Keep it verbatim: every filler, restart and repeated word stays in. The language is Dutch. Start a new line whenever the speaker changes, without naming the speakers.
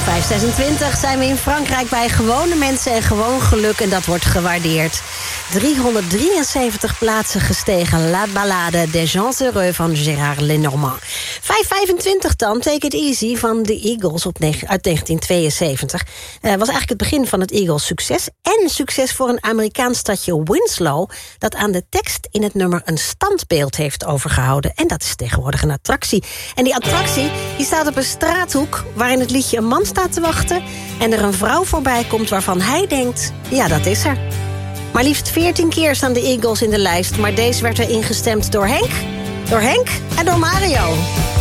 vijf zesentwintig zijn we in Frankrijk bij gewone mensen en gewoon geluk. En dat wordt gewaardeerd. driehonderddrieënzeventig plaatsen gestegen. La Ballade des Gens Heureux van Gérard Lenormand. vijf vijfentwintig dan, Take It Easy van de Eagles op negen, uit negentien tweeënzeventig. Uh, was eigenlijk het begin van het Eagles succes. En succes voor een Amerikaans stadje Winslow, dat aan de tekst in het nummer een standbeeld heeft overgehouden. En dat is tegenwoordig een attractie. En die attractie die staat op een straathoek waarin het liedje een man staat te wachten en er een vrouw voorbij komt waarvan hij denkt, ja, dat is er. Maar liefst veertien keer staan de Eagles in de lijst, maar deze werd er ingestemd door Henk, door Henk en door Mario.